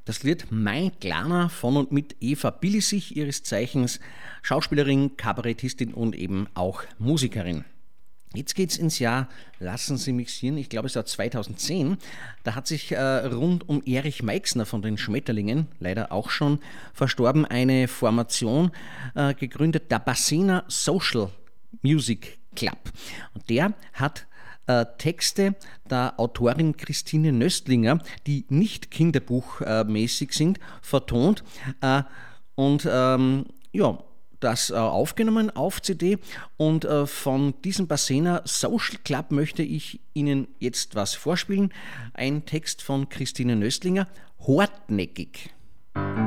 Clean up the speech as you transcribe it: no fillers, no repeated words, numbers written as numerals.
Das Lied Mein Kleiner von und mit Eva Billisich, ihres Zeichens Schauspielerin, Kabarettistin und eben auch Musikerin. Jetzt geht's ins Jahr, lassen Sie mich sehen, ich glaube es war 2010. Da hat sich rund um Erich Meixner von den Schmetterlingen, leider auch schon verstorben, eine Formation gegründet, der Bassena Social Music Club. Und der hat Texte der Autorin Christine Nöstlinger, die nicht kinderbuchmäßig sind, vertont und das aufgenommen auf CD. Und von diesem Bassena Social Club möchte ich Ihnen jetzt was vorspielen. Ein Text von Christine Nöstlinger, Hartnäckig.